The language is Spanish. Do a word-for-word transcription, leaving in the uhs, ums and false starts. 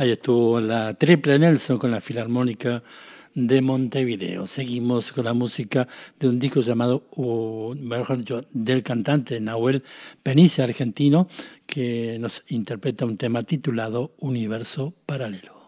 Ahí estuvo la Triple Nelson con la Filarmónica de Montevideo. Seguimos con la música de un disco llamado, o mejor dicho, del cantante Nahuel Penice, argentino, que nos interpreta un tema titulado Universo Paralelo.